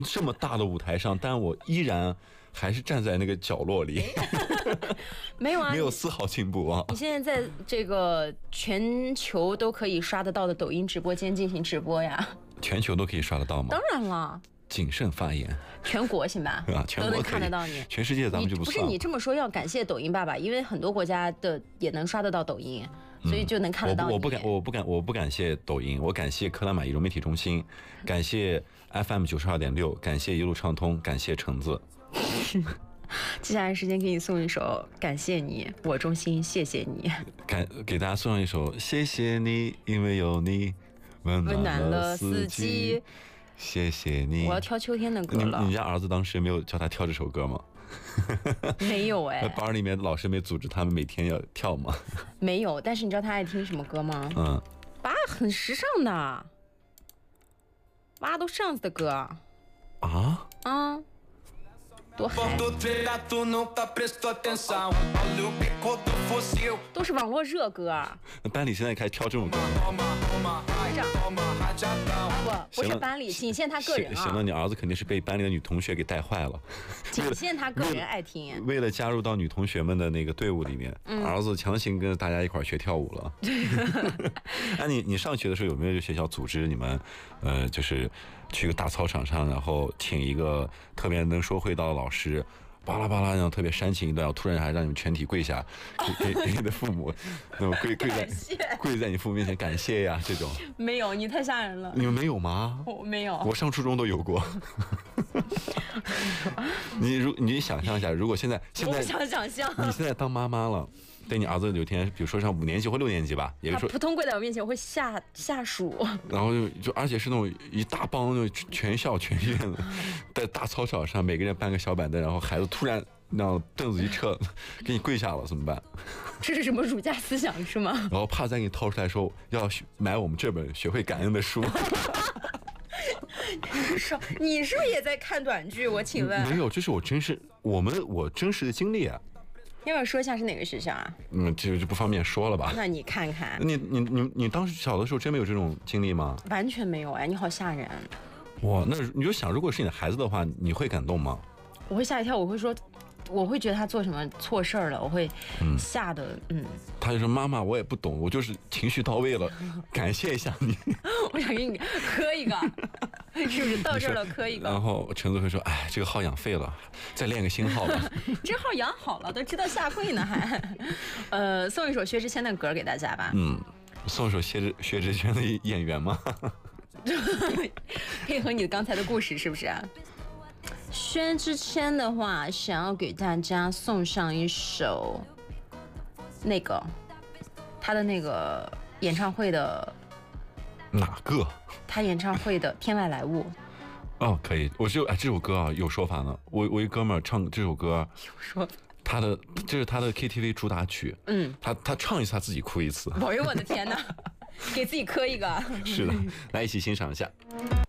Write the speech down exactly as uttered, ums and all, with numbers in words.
这么大的舞台上，但我依然还是站在那个角落里， 没有啊， 没有丝毫进步啊！ 你现在在这个全球都可以刷得到的抖音直播间进行直播呀？ 全球都可以刷得到吗？ 当然了。 谨慎发言， 全国行吧？ 啊，全国都能看得到你。 全世界咱们就不算。 不是你这么说要感谢抖音爸爸，因为很多国家的也能刷得到抖音，所以就能看得到你。 我不感，我不感，我不感谢抖音，我感谢克拉玛依融媒体中心，感谢 F M 九十二点六，感谢一路畅通，感谢橙子。 接下来时间给你送一首《感谢你》，我衷心谢谢你。 感给大家送上一首《谢谢你》，因为有你温暖了四季。谢谢你。 我要挑秋天的歌了。 你, 你家儿子当时没有教他跳这首歌吗？ 没有哎。 班里面老师没组织他们每天要跳吗？ 没有，但是你知道他爱听什么歌吗？ 嗯， 爸很时尚的，爸都这样子的歌啊啊。多嗨！都是网络热歌啊。 那班里现在开始挑这种歌吗？ 不，不是班里，仅限他个人啊。 行了，你儿子肯定是被班里的女同学给带坏了。 仅限他个人爱听。 为了加入到女同学们的那个队伍里面，嗯、儿子强行跟大家一块学跳舞了。哎，你你上学的时候有没有学校组织你们，呃，就是去个大操场上，然后请一个特别能说会道的老师？巴拉巴拉，然后特别煽情一段，突然还让你们全体跪下，给给给你的父母，那么跪跪在跪在你父母面前感谢呀，这种没有，你太吓人了。 你们没有吗？ 我没有， 我上初中都有过。你如你想象一下，如果现在现在我想想象， 你现在当妈妈了。对你儿子有一天，比如说上五年级或六年级吧，也就是说扑通跪在我面前，我会下下属， 然后就就而且是那种一大帮那种全校全院的，在大操场上，每个人搬个小板凳，然后孩子突然让凳子一撤，给你跪下了，怎么办？ 这是什么儒家思想是吗？ 然后怕再给你掏出来说要买我们这本学会感恩的书。 你是不是也在看短剧？我请问没有，这是我真实我们我真实的经历啊。 要不要说一下是哪个学校啊？ 嗯，这就不方便说了吧。 那你看看， 你你你你当时小的时候真没有这种经历吗？ 完全没有哎，你好吓人。 哇，那你就想，如果是你的孩子的话，你会感动吗？ 我会吓一跳，我会说，我会觉得他做什么错事儿了，我会吓得嗯。 他就说：“妈妈，我也不懂，我就是情绪到位了，感谢一下你。” 我想给你磕一个，是不是到这儿了磕一个？ 然后陈子会说：“哎，这个号养废了，再练个新号吧。” 这号养好了，都知道下跪呢还。呃，送一首薛之谦的歌给大家吧。 嗯，送一首薛之薛之谦的演员吗？ 配合你刚才的故事是不是啊？薛之谦的话，想要给大家送上一首那个他的那个演唱会的哪个？ 他演唱会的《天外来物》。 哦，可以，我就哎，这首歌啊有说法呢。我我一哥们儿唱这首歌， 有说法。 他的这是他的 K T V 主打曲。 嗯， 他他唱一次他自己哭一次。 哎呦我的天哪，给自己磕一个。 是的，来一起欣赏一下。